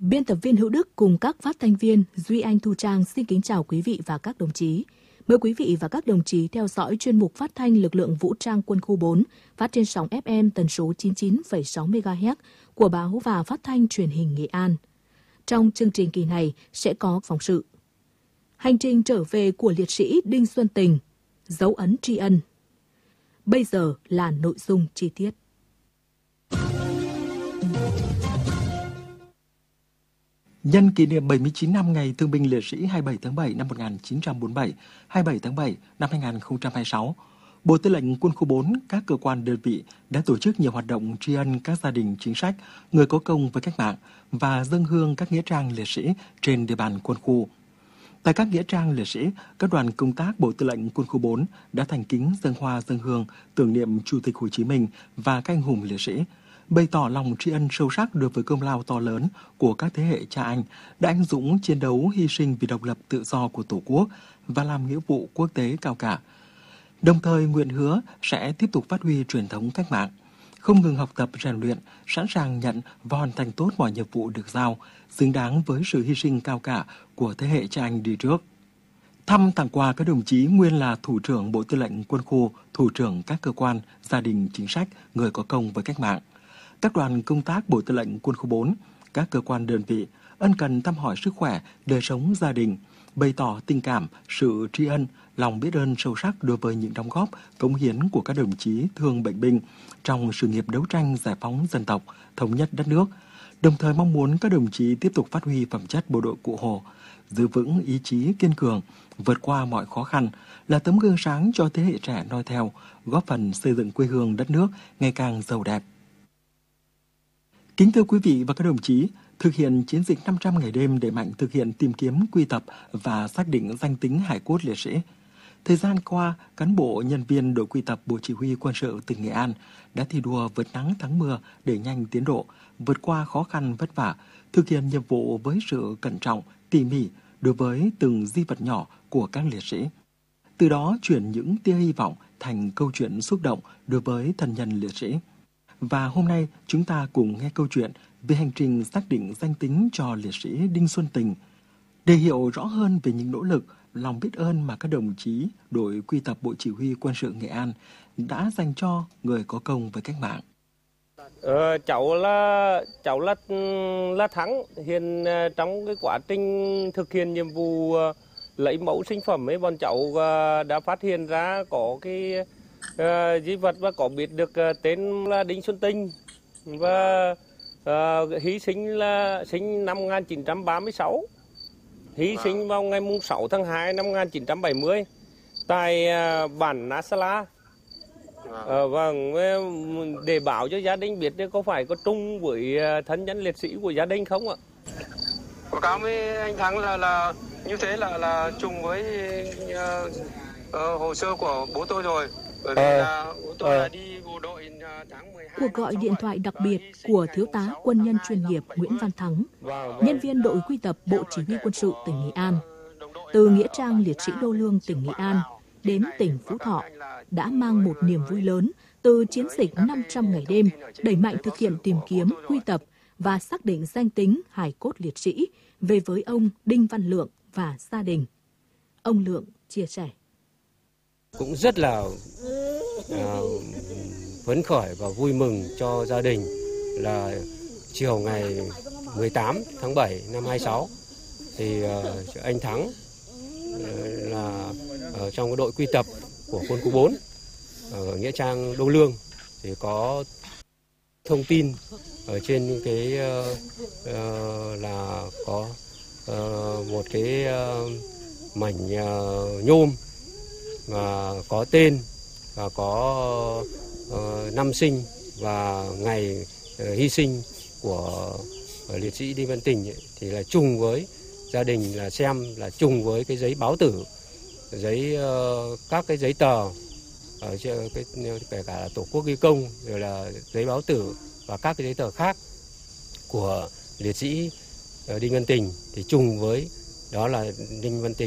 Biên tập viên Hữu Đức cùng các phát thanh viên Duy Anh, Thu Trang xin kính chào quý vị và các đồng chí. Mời quý vị và các đồng chí theo dõi chuyên mục phát thanh lực lượng vũ trang quân khu 4 phát trên sóng FM tần số 99,6 MHz của báo và phát thanh truyền hình Nghệ An. Trong chương trình kỳ này sẽ có phóng sự Hành trình trở về của liệt sĩ Đinh Xuân Tình, dấu ấn tri ân. Bây giờ là nội dung chi tiết. Nhân kỷ niệm 79 năm ngày Thương binh Liệt sĩ 27 tháng 7 năm 1947, 27 tháng 7 năm 2026, Bộ Tư lệnh Quân khu 4, các cơ quan đơn vị đã tổ chức nhiều hoạt động tri ân các gia đình chính sách, người có công với cách mạng và dâng hương các nghĩa trang liệt sĩ trên địa bàn quân khu. Tại các nghĩa trang liệt sĩ, các đoàn công tác Bộ Tư lệnh Quân khu 4 đã thành kính dâng hoa dâng hương tưởng niệm Chủ tịch Hồ Chí Minh và các anh hùng liệt sĩ, bày tỏ lòng tri ân sâu sắc đối với công lao to lớn của các thế hệ cha anh đã anh dũng chiến đấu hy sinh vì độc lập tự do của Tổ quốc và làm nghĩa vụ quốc tế cao cả. Đồng thời nguyện hứa sẽ tiếp tục phát huy truyền thống cách mạng, không ngừng học tập rèn luyện, sẵn sàng nhận và hoàn thành tốt mọi nhiệm vụ được giao, xứng đáng với sự hy sinh cao cả của thế hệ cha anh đi trước. Thăm tặng quà các đồng chí nguyên là Thủ trưởng Bộ Tư lệnh Quân khu, Thủ trưởng các cơ quan, gia đình chính sách, người có công với cách mạng. Các đoàn công tác Bộ Tư lệnh Quân khu 4, các cơ quan đơn vị ân cần thăm hỏi sức khỏe, đời sống gia đình, bày tỏ tình cảm, sự tri ân, lòng biết ơn sâu sắc đối với những đóng góp, cống hiến của các đồng chí thương bệnh binh trong sự nghiệp đấu tranh giải phóng dân tộc, thống nhất đất nước, đồng thời mong muốn các đồng chí tiếp tục phát huy phẩm chất bộ đội Cụ Hồ, giữ vững ý chí kiên cường, vượt qua mọi khó khăn, là tấm gương sáng cho thế hệ trẻ noi theo, góp phần xây dựng quê hương đất nước ngày càng giàu đẹp. Kính thưa quý vị và các đồng chí, thực hiện chiến dịch 500 ngày đêm đẩy mạnh thực hiện tìm kiếm, quy tập và xác định danh tính hải cốt liệt sĩ. Thời gian qua, cán bộ, nhân viên đội quy tập Bộ Chỉ huy Quân sự tỉnh Nghệ An đã thi đua vượt nắng thắng mưa đẩy nhanh tiến độ, vượt qua khó khăn vất vả, thực hiện nhiệm vụ với sự cẩn trọng, tỉ mỉ đối với từng di vật nhỏ của các liệt sĩ. Từ đó chuyển những tia hy vọng thành câu chuyện xúc động đối với thân nhân liệt sĩ. Và hôm nay chúng ta cùng nghe câu chuyện về hành trình xác định danh tính cho liệt sĩ Đinh Xuân Tình, để hiểu rõ hơn về những nỗ lực, lòng biết ơn mà các đồng chí đội quy tập Bộ Chỉ huy Quân sự Nghệ An đã dành cho người có công với cách mạng. Cháu là Thắng. Hiện trong cái quá trình thực hiện nhiệm vụ lấy mẫu sinh phẩm ấy, bọn cháu đã phát hiện ra có cái di vật và có biết được tên là Đinh Xuân Tình, và hy sinh là sinh năm 1936, hy sinh vào ngày 6 tháng 2 năm 1970 tại bản Na Sala. Vâng, để bảo cho gia đình biết có phải có chung với thân nhân liệt sĩ của gia đình không ạ? Báo cáo với anh Thắng là như thế là trùng với hồ sơ của bố tôi rồi. Bởi vì là bố tôi là đi bộ đội tháng 12. Cuộc gọi điện thoại đặc biệt của Thiếu tá quân nhân chuyên nghiệp Nguyễn Văn Thắng, nhân viên đội quy tập Bộ Chỉ huy Quân sự tỉnh Nghệ An, từ nghĩa trang liệt sĩ Đô Lương tỉnh Nghệ An đến tỉnh Phú Thọ, đã mang một niềm vui lớn từ chiến dịch 500 ngày đêm đẩy mạnh thực hiện tìm kiếm, quy tập và xác định danh tính hải cốt liệt sĩ về với ông Đinh Văn Lượng và gia đình. Ông Lượng chia sẻ. Cũng rất là phấn khởi và vui mừng cho gia đình là chiều ngày 18 tháng 7 năm 26 thì anh Thắng là ở trong cái đội quy tập của quân khu 4 ở nghĩa trang Đô Lương thì có thông tin ở trên cái là có một cái mảnh nhôm và có tên và có năm sinh và ngày hy sinh của liệt sĩ Đinh Văn Tình thì là trùng với gia đình, là xem là trùng với cái giấy báo tử, giấy các cái giấy tờ ở cái kể cả là Tổ quốc ghi công, rồi là giấy báo tử và các cái giấy tờ khác của liệt sĩ Đinh Văn Tình thì trùng với đó là Đinh Văn Tình